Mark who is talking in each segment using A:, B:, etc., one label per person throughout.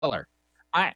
A: Color. I,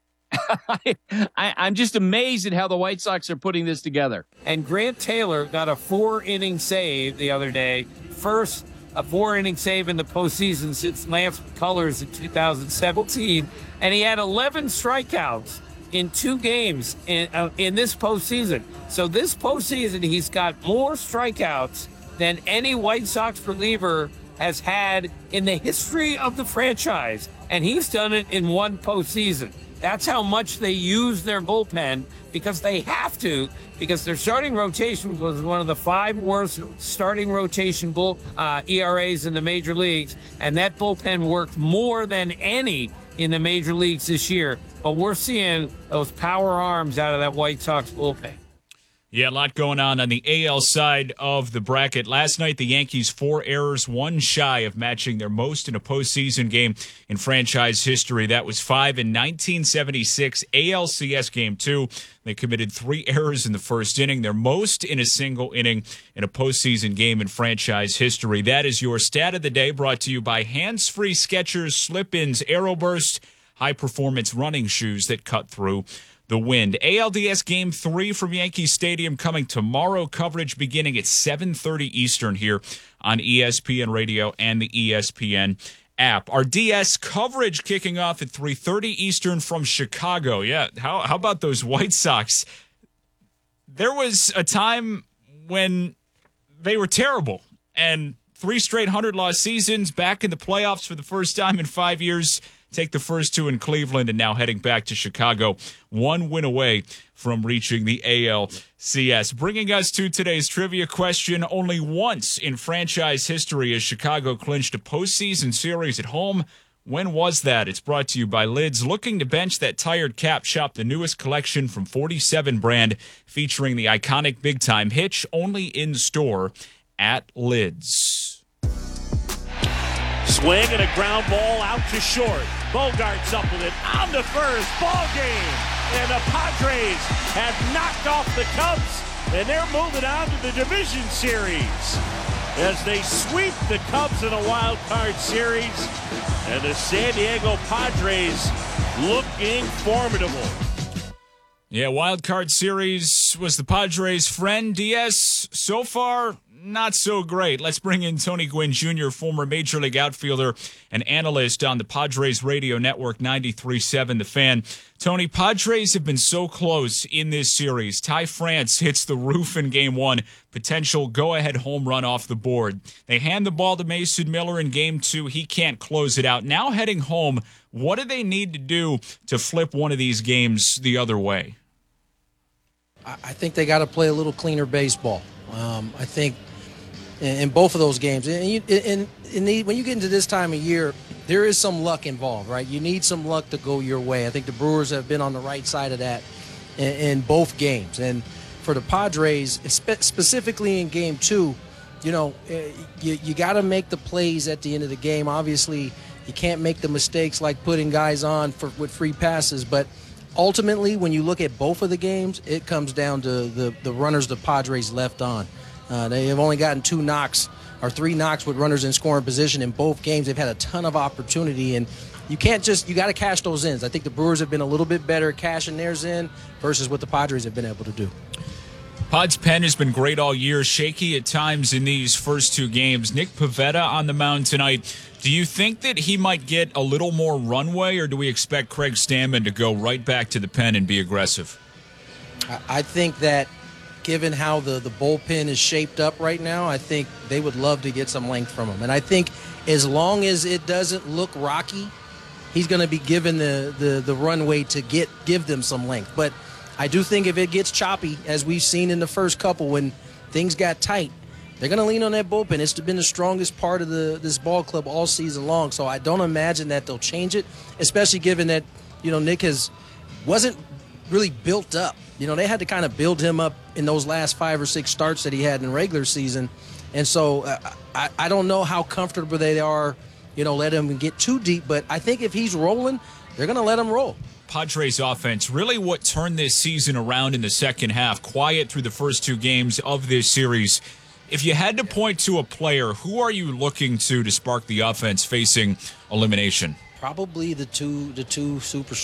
A: I'm just amazed at how the White Sox are putting this together.
B: And Grant Taylor got a 4-inning save the other day. First, a 4-inning save in the postseason since Lance McCullers in 2017. And he had 11 strikeouts in 2 games in this postseason. So this postseason, he's got more strikeouts than any White Sox reliever has had in the history of the franchise. And he's done it in 1 postseason. That's how much they use their bullpen, because they have to, because their starting rotation was one of the 5 worst starting rotation ERAs in the major leagues. And that bullpen worked more than any in the major leagues this year. But we're seeing those power arms out of that White Sox bullpen.
C: Yeah, a lot going on the AL side of the bracket. Last night, the Yankees 4 errors, 1 shy of matching their most in a postseason game in franchise history. That was 5 in 1976 ALCS Game 2. They committed 3 errors in the first inning, their most in a single inning in a postseason game in franchise history. That is your stat of the day, brought to you by Hands-Free Skechers Slip-Ins Aeroburst, high-performance running shoes that cut through the wind. ALDS Game 3 from Yankee Stadium coming tomorrow. Coverage beginning at 7:30 Eastern here on ESPN Radio and the ESPN app. Our DS coverage kicking off at 3:30 Eastern from Chicago. Yeah, how about those White Sox? There was a time when they were terrible, and 3 straight 100-loss seasons, back in the playoffs for the first time in 5 years. Take the first 2 in Cleveland and now heading back to Chicago. 1 win away from reaching the ALCS. Bringing us to today's trivia question. Only once in franchise history has Chicago clinched a postseason series at home. When was that? It's brought to you by Lids. Looking to bench that tired cap? Shop the newest collection from 47 brand featuring the iconic Big Time Hitch, only in store at Lids.
D: Swing and a ground ball out to short. Bogart's up with it on the first. Ball game. And the Padres have knocked off the Cubs, and they're moving on to the division series as they sweep the Cubs in a wild card series. And the San Diego Padres looking formidable.
C: Yeah, wild card series was the Padres' friend. DS, so far, not so great. Let's bring in Tony Gwynn Jr., former Major League outfielder and analyst on the Padres radio network 93.7 The Fan. Tony, Padres have been so close in this series. Ty France hits the roof in Game 1, potential go-ahead home run off the board. They hand the ball to Mason Miller in Game 2. He can't close it out. Now heading home, what do they need to do to flip one of these games the other way?
E: I think they got to play a little cleaner baseball. I think in both of those games, when you get into this time of year, there is some luck involved, right? You need some luck to go your way. I think the Brewers have been on the right side of that in both games. And for the Padres, specifically in Game 2, you got to make the plays at the end of the game. Obviously, you can't make the mistakes like putting guys on with free passes, but ultimately, when you look at both of the games, it comes down to the runners the Padres left on. They have only gotten 2 knocks or 3 knocks with runners in scoring position in both games. They've had a ton of opportunity, and you got to cash those ins. I think the Brewers have been a little bit better at cashing theirs in versus what the Padres have been able to do.
C: Pod's pen has been great all year, shaky at times in these first 2 games. Nick Pivetta on the mound tonight. Do you think that he might get a little more runway, or do we expect Craig Stammen to go right back to the pen and be aggressive?
E: I think that given how the bullpen is shaped up right now, I think they would love to get some length from him. And I think as long as it doesn't look rocky, he's going to be given the runway to give them some length. But I do think if it gets choppy, as we've seen in the first couple when things got tight, they're going to lean on that bullpen. It's been the strongest part of this ball club all season long. So I don't imagine that they'll change it, especially given that, Nick wasn't really built up. They had to kind of build him up in those last 5 or 6 starts that he had in regular season. And so I don't know how comfortable they are, let him get too deep. But I think if he's rolling, they're going to let him roll.
C: Padres offense, really what turned this season around in the second half, quiet through the first 2 games of this series. If you had to point to a player, who are you looking to spark the offense facing elimination?
E: probably the two super